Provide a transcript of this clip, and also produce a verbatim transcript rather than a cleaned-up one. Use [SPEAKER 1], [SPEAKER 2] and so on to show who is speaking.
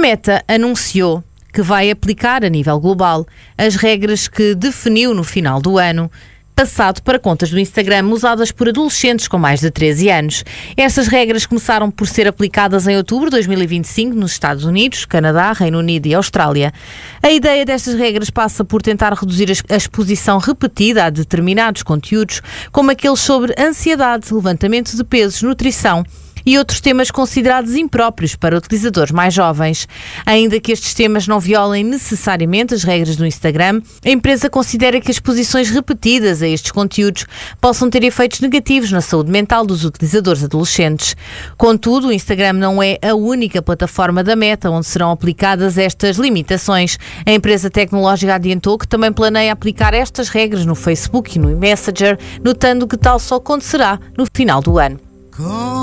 [SPEAKER 1] Meta anunciou que vai aplicar a nível global as regras que definiu no final do ano, passado para contas do Instagram usadas por adolescentes com mais de treze anos. Estas regras começaram por ser aplicadas em outubro de dois mil e vinte e cinco nos Estados Unidos, Canadá, Reino Unido e Austrália. A ideia destas regras passa por tentar reduzir a exposição repetida a determinados conteúdos, como aqueles sobre ansiedade, levantamento de pesos, nutrição e outros temas considerados impróprios para utilizadores mais jovens. Ainda que estes temas não violem necessariamente as regras do Instagram, a empresa considera que as exposições repetidas a estes conteúdos possam ter efeitos negativos na saúde mental dos utilizadores adolescentes. Contudo, o Instagram não é a única plataforma da Meta onde serão aplicadas estas limitações. A empresa tecnológica adiantou que também planeia aplicar estas regras no Facebook e no Messenger, notando que tal só acontecerá no final do ano.